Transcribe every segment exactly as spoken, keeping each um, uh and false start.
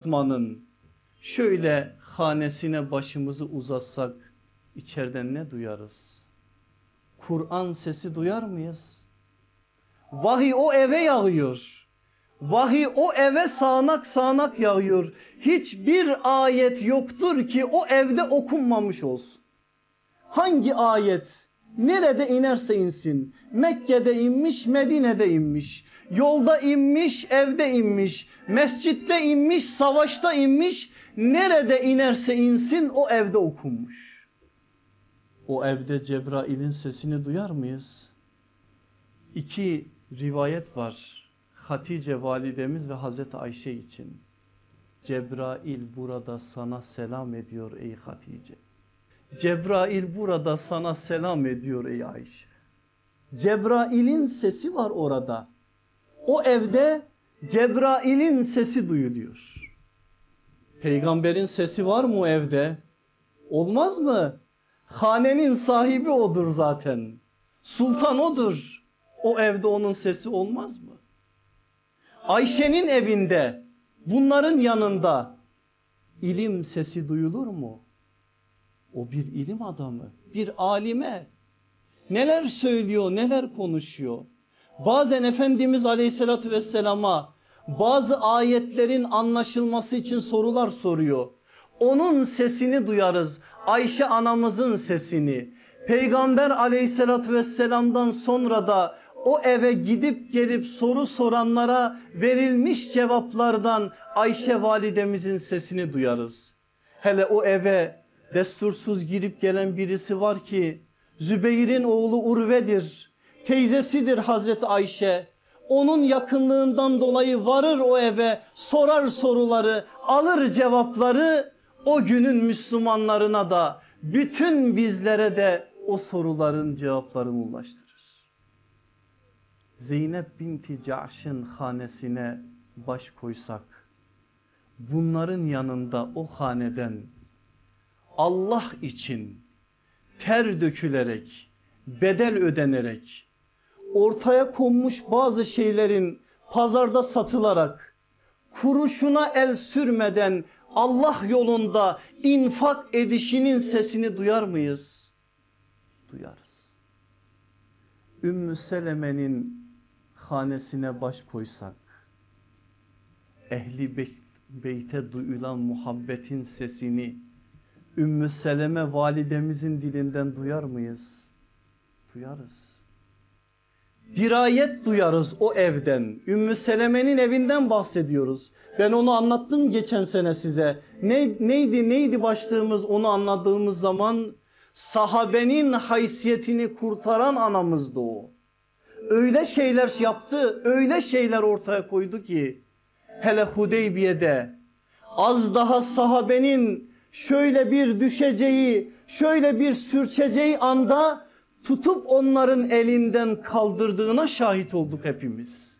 Fatma'nın şöyle hanesine başımızı uzatsak içeriden ne duyarız? Kur'an sesi duyar mıyız? Vahiy o eve yağıyor. Vahiy o eve sağanak sağanak yağıyor. Hiçbir ayet yoktur ki o evde okunmamış olsun. Hangi ayet nerede inerse insin, Mekke'de inmiş, Medine'de inmiş, yolda inmiş, evde inmiş, mescitte inmiş, savaşta inmiş, nerede inerse insin o evde okunmuş. O evde Cebrail'in sesini duyar mıyız? İki rivayet var Hatice validemiz ve Hazreti Ayşe için. Cebrail burada sana selam ediyor ey Hatice. Cebrail burada sana selam ediyor ey Ayşe. Cebrail'in sesi var orada. O evde Cebrail'in sesi duyuluyor. Peygamberin sesi var mı o evde? Olmaz mı? Hanenin sahibi odur zaten. Sultan odur. O evde onun sesi olmaz mı? Ayşe'nin evinde, bunların yanında ilim sesi duyulur mu? O bir ilim adamı, bir alime. Neler söylüyor, neler konuşuyor. Bazen Efendimiz Aleyhisselatü Vesselam'a bazı ayetlerin anlaşılması için sorular soruyor. Onun sesini duyarız. Ayşe anamızın sesini. Peygamber Aleyhisselatü Vesselam'dan sonra da o eve gidip gelip soru soranlara verilmiş cevaplardan Ayşe validemizin sesini duyarız. Hele o eve destursuz girip gelen birisi var ki Zübeyir'in oğlu Urve'dir. Teyzesidir Hazreti Ayşe. Onun yakınlığından dolayı varır o eve, sorar soruları, alır cevapları. O günün Müslümanlarına da bütün bizlere de o soruların cevaplarını ulaştırır. Zeynep binti Cahş'ın hanesine baş koysak, bunların yanında o haneden Allah için ter dökülerek, bedel ödenerek, ortaya konmuş bazı şeylerin pazarda satılarak, kuruşuna el sürmeden Allah yolunda infak edişinin sesini duyar mıyız? Duyarız. Ümmü Seleme'nin hanesine baş koysak, ehli beyte duyulan muhabbetin sesini Ümmü Seleme validemizin dilinden duyar mıyız? Duyarız. Dirayet duyarız o evden. Ümmü Seleme'nin evinden bahsediyoruz. Ben onu anlattım geçen sene size. Ne, neydi neydi başlığımız onu anladığımız zaman? Sahabenin haysiyetini kurtaran anamızdı o. Öyle şeyler yaptı, öyle şeyler ortaya koydu ki hele Hudeybiye'de az daha sahabenin şöyle bir düşeceği, şöyle bir sürçeceği anda tutup onların elinden kaldırdığına şahit olduk hepimiz.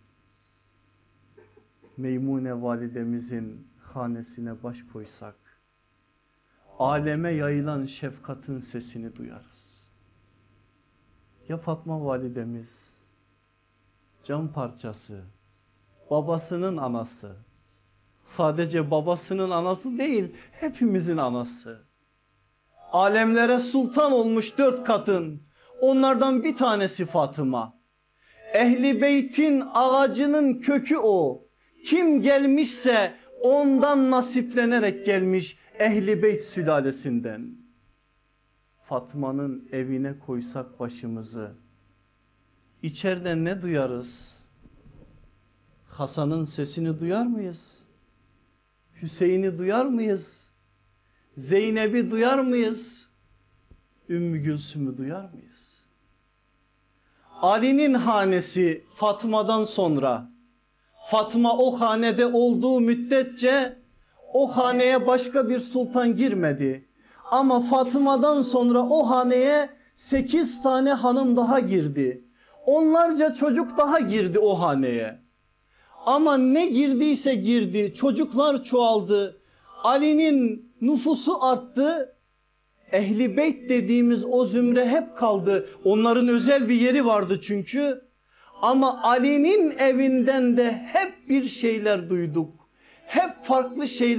Meymune validemizin hanesine baş koysak, aleme yayılan şefkatin sesini duyarız. Ya Fatma validemiz, can parçası, babasının anası, sadece babasının anası değil, hepimizin anası. Alemlere sultan olmuş dört kadın, onlardan bir tanesi Fatıma. Ehli beytin ağacının kökü o. Kim gelmişse ondan nasiplenerek gelmiş ehli beyt sülalesinden. Fatma'nın evine koysak başımızı, içeriden ne duyarız? Hasan'ın sesini duyar mıyız? Hüseyin'i duyar mıyız? Zeynep'i duyar mıyız? Ümmü Gülsüm'ü duyar mıyız? Ali'nin hanesi Fatma'dan sonra, Fatma o hanede olduğu müddetçe o haneye başka bir sultan girmedi. Ama Fatma'dan sonra o haneye sekiz tane hanım daha girdi. Onlarca çocuk daha girdi o haneye. Ama ne girdiyse girdi, çocuklar çoğaldı. Ali'nin nüfusu arttı. Ehli beyt dediğimiz o zümre hep kaldı. Onların özel bir yeri vardı çünkü. Ama Ali'nin evinden de hep bir şeyler duyduk. Hep farklı şeyler